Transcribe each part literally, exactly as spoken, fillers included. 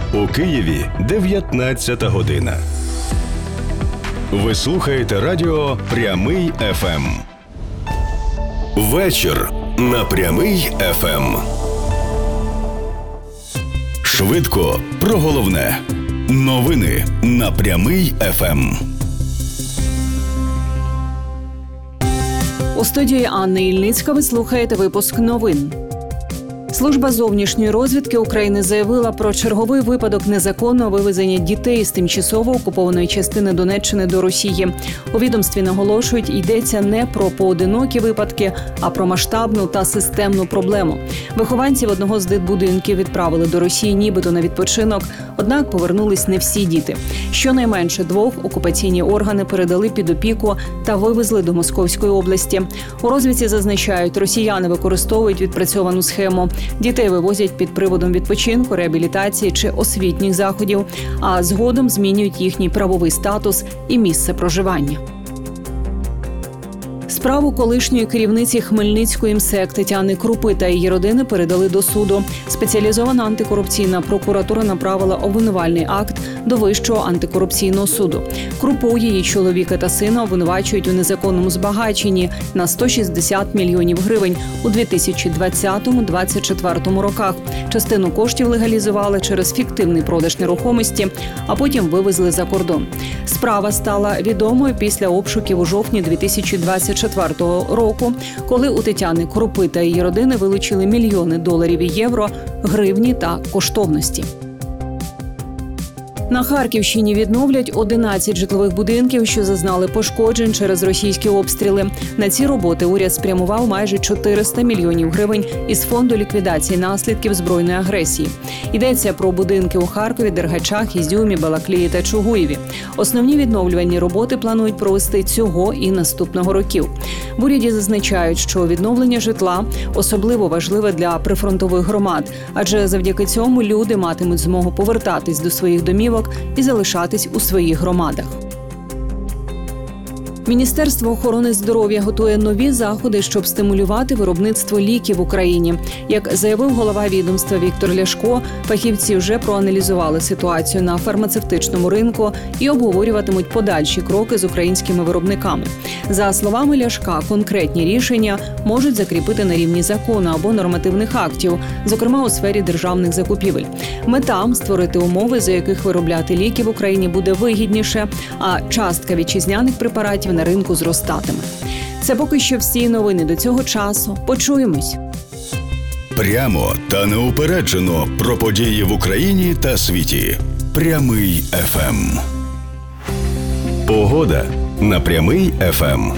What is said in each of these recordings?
У Києві дев'ятнадцята година. Ви слухаєте радіо «Прямий еф ем». Вечір на «Прямий еф ем». Швидко про головне. Новини на «Прямий еф ем». У студії Анни Ільницька ви слухаєте випуск новин. Служба зовнішньої розвідки України заявила про черговий випадок незаконного вивезення дітей з тимчасово окупованої частини Донеччини до Росії. У відомстві наголошують, йдеться не про поодинокі випадки, а про масштабну та системну проблему. Вихованців одного з дитбудинків відправили до Росії нібито на відпочинок, однак повернулись не всі діти. Щонайменше двох окупаційні органи передали під опіку та вивезли до Московської області. У розвідці зазначають, росіяни використовують відпрацьовану схему. Дітей вивозять під приводом відпочинку, реабілітації чи освітніх заходів, а згодом змінюють їхній правовий статус і місце проживання. Справу колишньої керівниці Хмельницької МСЕК Тетяни Крупи та її родини передали до суду. Спеціалізована антикорупційна прокуратура направила обвинувальний акт до Вищого антикорупційного суду. Крупу, її чоловіка та сина обвинувачують у незаконному збагаченні на сто шістдесят мільйонів гривень у дві тисячі двадцятому - двадцять четвертому роках. Частину коштів легалізували через фіктивний продаж нерухомості, а потім вивезли за кордон. Справа стала відомою після обшуків у жовтні дві тисячі двадцять четвертого року, коли у Тетяни Крупи та її родини вилучили мільйони доларів і євро, гривні та коштовності. На Харківщині відновлять одинадцять житлових будинків, що зазнали пошкоджень через російські обстріли. На ці роботи уряд спрямував майже чотириста мільйонів гривень із фонду ліквідації наслідків збройної агресії. Йдеться про будинки у Харкові, Дергачах, Ізюмі, Балаклії та Чугуєві. Основні відновлювальні роботи планують провести цього і наступного років. В уряді зазначають, що відновлення житла особливо важливе для прифронтових громад, адже завдяки цьому люди матимуть змогу повертатись до своїх домівок і залишатись у своїх громадах. Міністерство охорони здоров'я готує нові заходи, щоб стимулювати виробництво ліків в Україні. Як заявив голова відомства Віктор Ляшко, фахівці вже проаналізували ситуацію на фармацевтичному ринку і обговорюватимуть подальші кроки з українськими виробниками. За словами Ляшка, конкретні рішення можуть закріпити на рівні закону або нормативних актів, зокрема у сфері державних закупівель. Мета – створити умови, за яких виробляти ліки в Україні буде вигідніше, а частка вітчизняних препаратів на ринку зростатиме. Це поки що всі новини до цього часу. Почуємось. Прямо та неупереджено про події в Україні та світі. Прямий еф ем. Погода на Прямий еф ем.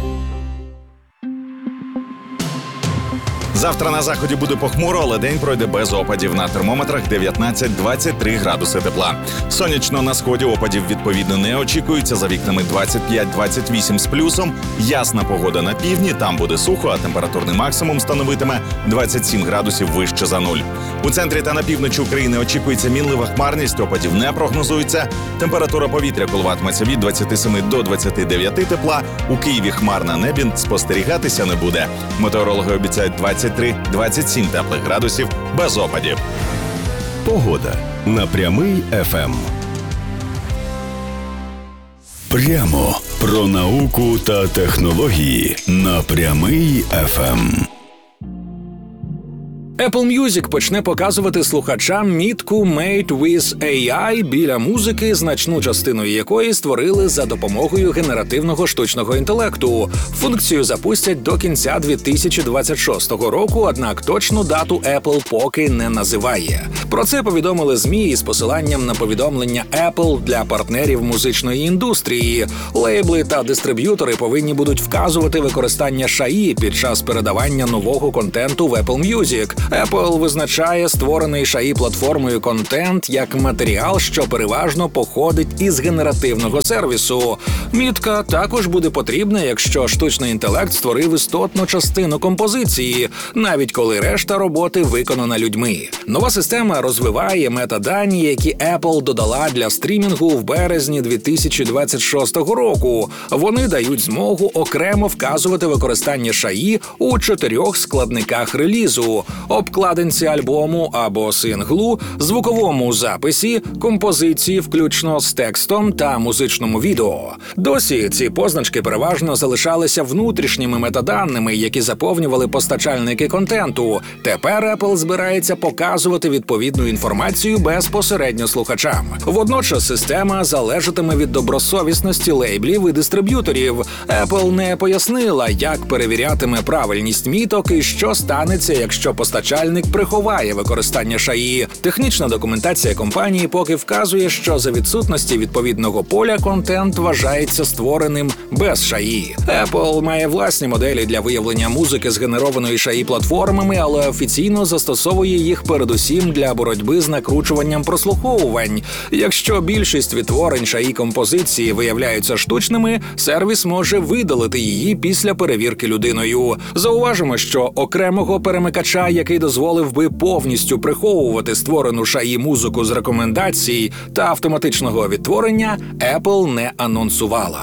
Завтра на заході буде похмуро, але день пройде без опадів. На термометрах дев'ятнадцять - двадцять три градуси тепла. Сонячно на сході опадів відповідно не очікується. За вікнами двадцять п'ять - двадцять вісім з плюсом. Ясна погода на півдні, там буде сухо, а температурний максимум становитиме двадцять сім градусів вище за нуль. У центрі та на півночі України очікується мінлива хмарність, опадів не прогнозується. Температура повітря коливатиметься від двадцяти семи до двадцяти дев'яти тепла. У Києві хмар на небі, спостерігатися не буде. Метеорологи обіцяють двадцять три - двадцять сім теплих градусів без опадів. Погода на Прямий еф ем. Прямо про науку та технології на Прямий еф ем. Apple Music почне показувати слухачам мітку «Made with ей ай» біля музики, значну частину якої створили за допомогою генеративного штучного інтелекту. Функцію запустять до кінця дві тисячі двадцять шостого року, однак точну дату Apple поки не називає. Про це повідомили ЗМІ із посиланням на повідомлення Apple для партнерів музичної індустрії. Лейбли та дистриб'ютори повинні будуть вказувати використання шаї під час передавання нового контенту в Apple Music. Apple визначає створений шаї-платформою контент як матеріал, що переважно походить із генеративного сервісу. Мітка також буде потрібна, якщо штучний інтелект створив істотну частину композиції, навіть коли решта роботи виконана людьми. Нова система розвиває метадані, які Apple додала для стрімінгу в березні дві тисячі двадцять шостого року. Вони дають змогу окремо вказувати використання шаї у чотирьох складниках релізу. обкладинці альбому або синглу, звуковому записі, композиції, включно з текстом та музичному відео. Досі ці позначки переважно залишалися внутрішніми метаданими, які заповнювали постачальники контенту. Тепер Apple збирається показувати відповідну інформацію безпосередньо слухачам. Водночас система залежатиме від добросовісності лейблів і дистриб'юторів. Apple не пояснила, як перевірятиме правильність міток і що станеться, якщо постачальник приховає використання шаї. Технічна документація компанії поки вказує, що за відсутності відповідного поля контент вважається створеним без шаї. Apple має власні моделі для виявлення музики, згенерованої шаї платформами, але офіційно застосовує їх передусім для боротьби з накручуванням прослуховувань. Якщо більшість відтворень шаї композиції виявляються штучними, сервіс може видалити її після перевірки людиною. Зауважимо, що окремого перемикача, який дозволив би повністю приховувати створену шаї музику з рекомендацій та автоматичного відтворення, Apple не анонсувала.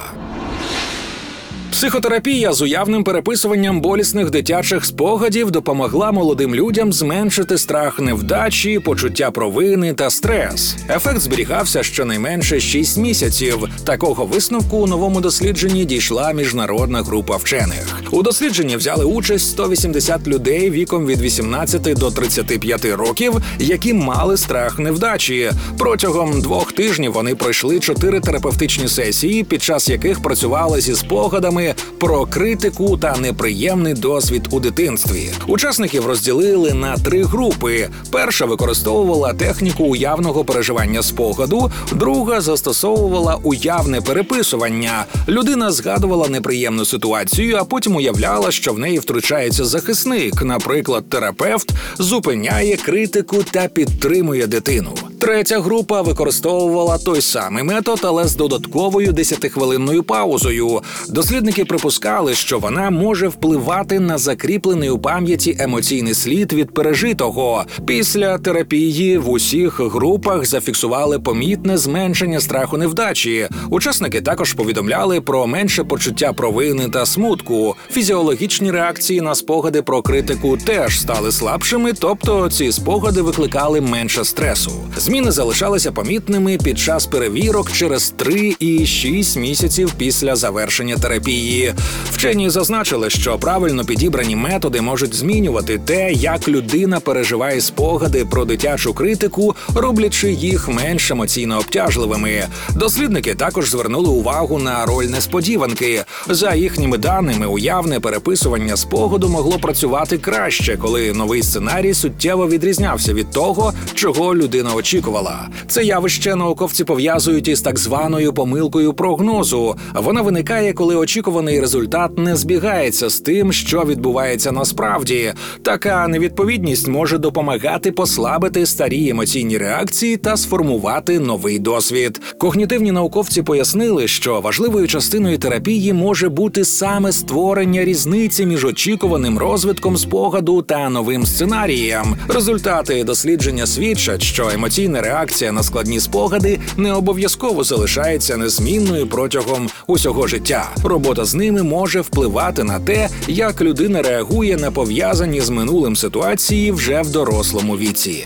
Психотерапія з уявним переписуванням болісних дитячих спогадів допомогла молодим людям зменшити страх невдачі, почуття провини та стрес. Ефект зберігався щонайменше шість місяців. Такого висновку у новому дослідженні дійшла міжнародна група вчених. У дослідженні взяли участь сто вісімдесят людей віком від вісімнадцяти до тридцяти п'яти років, які мали страх невдачі. Протягом двох тижнів вони пройшли чотири терапевтичні сесії, під час яких працювали зі спогадами про критику та неприємний досвід у дитинстві. Учасників розділили на три групи. Перша використовувала техніку уявного переживання спогаду, друга застосовувала уявне переписування. Людина згадувала неприємну ситуацію, а потім уявляла, що в неї втручається захисник, наприклад, терапевт, зупиняє критику та підтримує дитину. Третя група використовувала той самий метод, але з додатковою десятихвилинною паузою. Дослідники припускали, що вона може впливати на закріплений у пам'яті емоційний слід від пережитого. Після терапії в усіх групах зафіксували помітне зменшення страху невдачі. Учасники також повідомляли про менше почуття провини та смутку. Фізіологічні реакції на спогади про критику теж стали слабшими, тобто ці спогади викликали менше стресу. Зміни залишалися помітними під час перевірок через три і шість місяців після завершення терапії. Вчені зазначили, що правильно підібрані методи можуть змінювати те, як людина переживає спогади про дитячу критику, роблячи їх менш емоційно обтяжливими. Дослідники також звернули увагу на роль несподіванки. За їхніми даними, уявне переписування спогаду могло працювати краще, коли новий сценарій суттєво відрізнявся від того, чого людина очікувала. Це явище науковці пов'язують із так званою помилкою прогнозу. Вона виникає, коли очікуваний результат не збігається з тим, що відбувається насправді. Така невідповідність може допомагати послабити старі емоційні реакції та сформувати новий досвід. Когнітивні науковці пояснили, що важливою частиною терапії може бути саме створення різниці між очікуваним розвитком спогаду та новим сценарієм. Результати дослідження свідчать, що емоційна реакція на складні спогади не обов'язково залишається незмінною протягом усього життя. Робота з ними може впливати на те, як людина реагує на пов'язані з минулим ситуації вже в дорослому віці.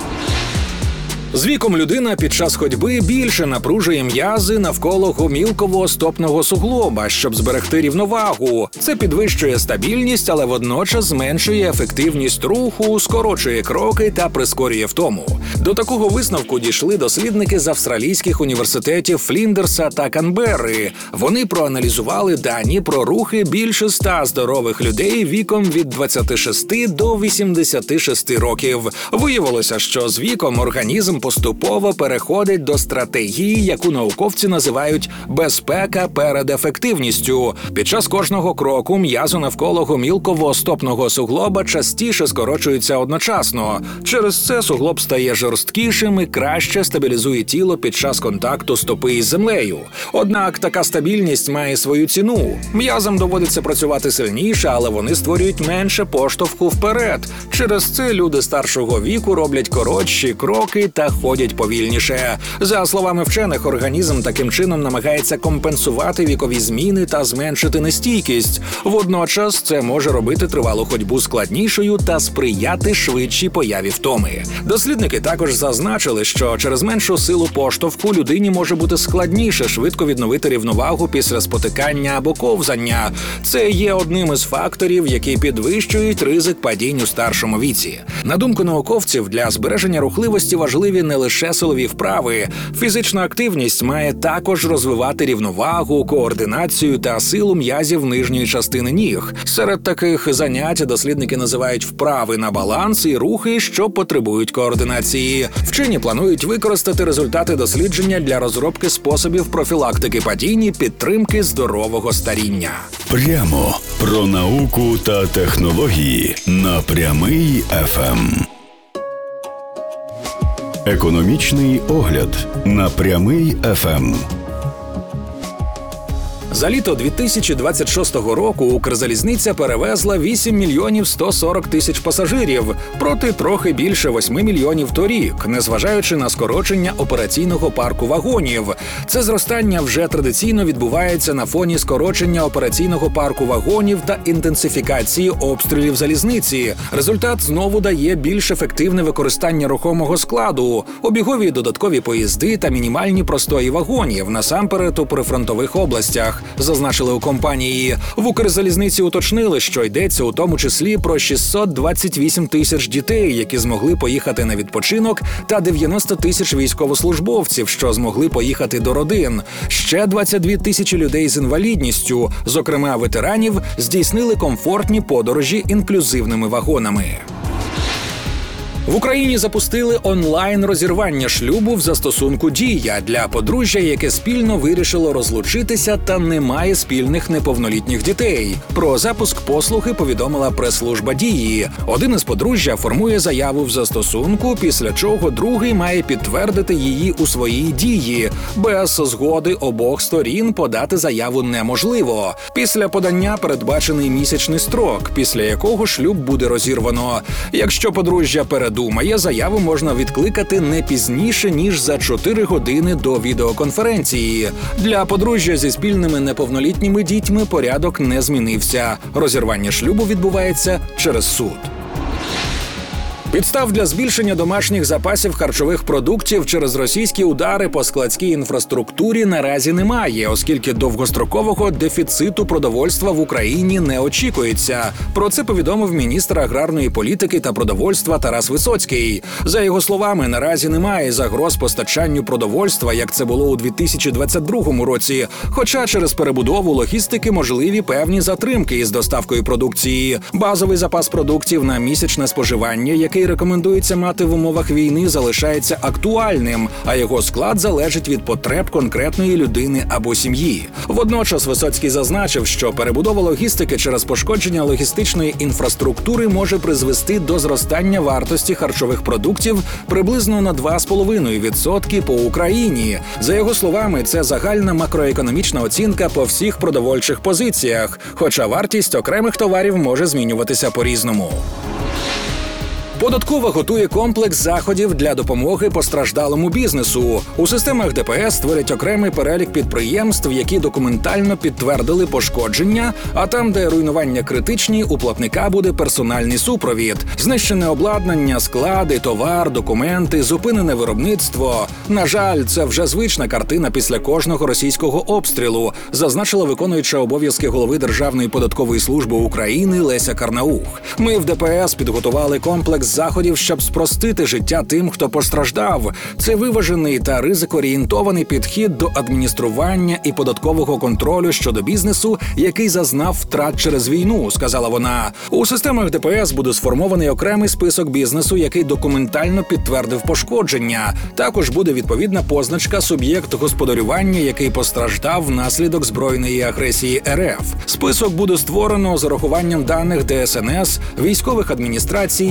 З віком людина під час ходьби більше напружує м'язи навколо гомілкового стопного суглоба, щоб зберегти рівновагу. Це підвищує стабільність, але водночас зменшує ефективність руху, скорочує кроки та прискорює втому. До такого висновку дійшли дослідники з австралійських університетів Фліндерса та Канберри. Вони проаналізували дані про рухи більше ста здорових людей віком від двадцяти шести до вісімдесяти шести років. Виявилося, що з віком організм поступово переходить до стратегії, яку науковці називають «безпека перед ефективністю». Під час кожного кроку м'язи навколо гомілкового стопного суглоба частіше скорочуються одночасно. Через це суглоб стає жорсткішим і краще стабілізує тіло під час контакту стопи із землею. Однак така стабільність має свою ціну. М'язам доводиться працювати сильніше, але вони створюють менше поштовху вперед. Через це люди старшого віку роблять коротші кроки та та ходять повільніше. За словами вчених, організм таким чином намагається компенсувати вікові зміни та зменшити нестійкість. Водночас це може робити тривалу ходьбу складнішою та сприяти швидшій появі втоми. Дослідники також зазначили, що через меншу силу поштовху людині може бути складніше швидко відновити рівновагу після спотикання або ковзання. Це є одним із факторів, які підвищують ризик падінь у старшому віці. На думку науковців, для збереження рухливості важливі не лише силові вправи. Фізична активність має також розвивати рівновагу, координацію та силу м'язів нижньої частини ніг. Серед таких занять дослідники називають вправи на баланс і рухи, що потребують координації. Вчені планують використати результати дослідження для розробки способів профілактики падінь і підтримки здорового старіння. Прямо про науку та технології на Прямий еф ем. Економічний огляд на Прямий еф ем. За літо дві тисячі двадцять шостого року Укрзалізниця перевезла вісім мільйонів сто сорок тисяч пасажирів, проти трохи більше восьми мільйонів торік, незважаючи на скорочення операційного парку вагонів. Це зростання вже традиційно відбувається на фоні скорочення операційного парку вагонів та інтенсифікації обстрілів залізниці. Результат знову дає більш ефективне використання рухомого складу, обігові додаткові поїзди та мінімальні простої вагонів, насамперед у прифронтових областях. Зазначили у компанії. В Укрзалізниці уточнили, що йдеться у тому числі про шістсот двадцять вісім тисяч дітей, які змогли поїхати на відпочинок, та дев'яносто тисяч військовослужбовців, що змогли поїхати до родин. Ще двадцять дві тисячі людей з інвалідністю, зокрема ветеранів, здійснили комфортні подорожі інклюзивними вагонами. В Україні запустили онлайн-розірвання шлюбу в застосунку «Дія» для подружжя, яке спільно вирішило розлучитися та не має спільних неповнолітніх дітей. Про запуск послуги повідомила прес-служба «Дії». Один із подружжя формує заяву в застосунку, після чого другий має підтвердити її у своїй «Дії». Без згоди обох сторін подати заяву неможливо. Після подання передбачений місячний строк, після якого шлюб буде розірвано. Якщо подружжя передумає, заяву можна відкликати не пізніше, ніж за чотири години до відеоконференції. Для подружжя зі спільними неповнолітніми дітьми порядок не змінився. Розірвання шлюбу відбувається через суд. Підстав для збільшення домашніх запасів харчових продуктів через російські удари по складській інфраструктурі наразі немає, оскільки довгострокового дефіциту продовольства в Україні не очікується. Про це повідомив міністр аграрної політики та продовольства Тарас Висоцький. За його словами, наразі немає загроз постачанню продовольства, як це було у дві тисячі двадцять другому році, хоча через перебудову логістики можливі певні затримки із доставкою продукції. Базовий запас продуктів на місячне споживання, який рекомендується мати в умовах війни, залишається актуальним, а його склад залежить від потреб конкретної людини або сім'ї. Водночас Висоцький зазначив, що перебудова логістики через пошкодження логістичної інфраструктури може призвести до зростання вартості харчових продуктів приблизно на два з половиною відсотки по Україні. За його словами, це загальна макроекономічна оцінка по всіх продовольчих позиціях, хоча вартість окремих товарів може змінюватися по-різному. Податкова готує комплекс заходів для допомоги постраждалому бізнесу. У системах Де Пе Ес створять окремий перелік підприємств, які документально підтвердили пошкодження, а там, де руйнування критичні, у платника буде персональний супровід. Знищене обладнання, склади, товар, документи, зупинене виробництво. На жаль, це вже звична картина після кожного російського обстрілу, зазначила виконуюча обов'язки голови Державної податкової служби України Леся Карнаух. Ми в Де Пе Ес підготували комплекс заходів, щоб спростити життя тим, хто постраждав. Це виважений та ризикоорієнтований підхід до адміністрування і податкового контролю щодо бізнесу, який зазнав втрат через війну, сказала вона. У системах Де Пе Ес буде сформований окремий список бізнесу, який документально підтвердив пошкодження. Також буде відповідна позначка «Суб'єкт господарювання, який постраждав внаслідок збройної агресії Ер Еф». Список буде створено з урахуванням даних Де Ес Ен Ес, військових адміністрацій, місцевих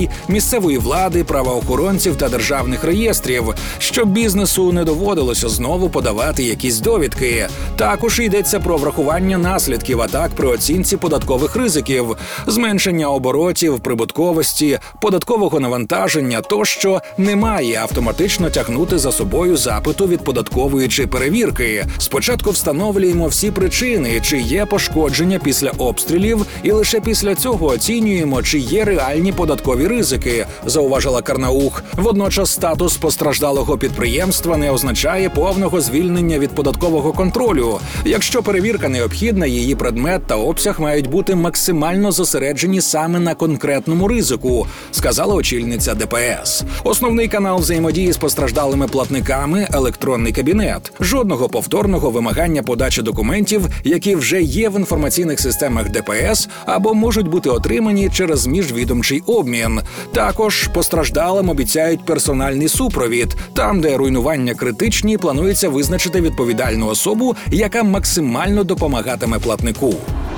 місцевої влади, правоохоронців та державних реєстрів, щоб бізнесу не доводилося знову подавати якісь довідки. Також йдеться про врахування наслідків атак при оцінці податкових ризиків, зменшення оборотів, прибутковості, податкового навантаження тощо не має автоматично тягнути за собою запиту від податкової чи перевірки. Спочатку встановлюємо всі причини, чи є пошкодження після обстрілів, і лише після цього оцінюємо, чи є реальні податкові ризики, зауважила Карнаух. Водночас статус постраждалого підприємства не означає повного звільнення від податкового контролю. Якщо перевірка необхідна, її предмет та обсяг мають бути максимально зосереджені саме на конкретному ризику, сказала очільниця ДПС. Основний канал взаємодії з постраждалими платниками – електронний кабінет. Жодного повторного вимагання подачі документів, які вже є в інформаційних системах ДПС або можуть бути отримані через міжвідомчий обмін. Також постраждалим обіцяють персональний супровід. Там, де руйнування критичні, планується визначити відповідальну особу, яка максимально допомагатиме платнику.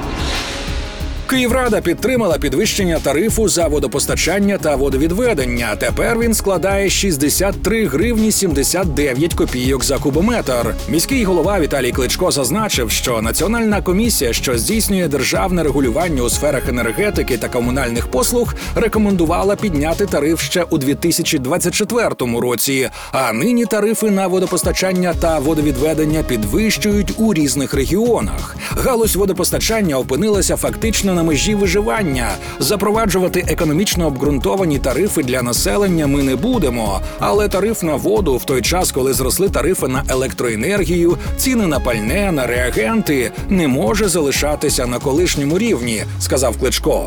Київрада підтримала підвищення тарифу за водопостачання та водовідведення. Тепер він складає шістдесят три гривні сімдесят дев'ять копійок за кубометр. Міський голова Віталій Кличко зазначив, що Національна комісія, що здійснює державне регулювання у сферах енергетики та комунальних послуг, рекомендувала підняти тариф ще у дві тисячі двадцять четвертому році, а нині тарифи на водопостачання та водовідведення підвищують у різних регіонах. Галузь водопостачання опинилася фактично на межі виживання. Запроваджувати економічно обґрунтовані тарифи для населення ми не будемо, але тариф на воду в той час, коли зросли тарифи на електроенергію, ціни на пальне, на реагенти, не може залишатися на колишньому рівні, сказав Кличко.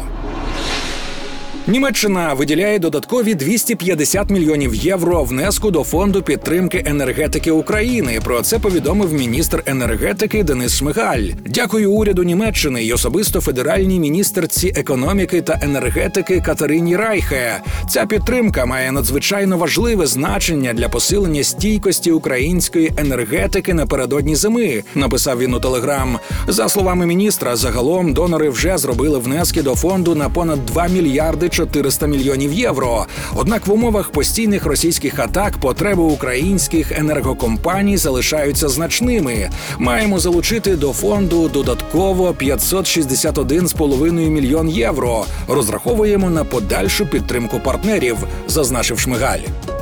Німеччина виділяє додаткові двісті п'ятдесят мільйонів євро внеску до Фонду підтримки енергетики України. Про це повідомив міністр енергетики Денис Шмигаль. Дякую уряду Німеччини й особисто федеральній міністерці економіки та енергетики Катерині Райхе. Ця підтримка має надзвичайно важливе значення для посилення стійкості української енергетики напередодні зими, написав він у Телеграм. За словами міністра, загалом донори вже зробили внески до фонду на понад два мільярди чотириста мільйонів євро. Однак в умовах постійних російських атак потреби українських енергокомпаній залишаються значними. Маємо залучити до фонду додатково п'ятсот шістдесят один цілих п'ять десятих мільйон євро. Розраховуємо на подальшу підтримку партнерів, зазначив Шмигаль.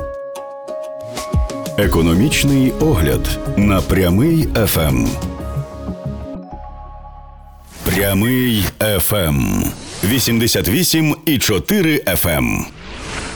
Економічний огляд на Прямий еф ем. Прямий еф ем. вісімдесят вісім і чотири еф ем.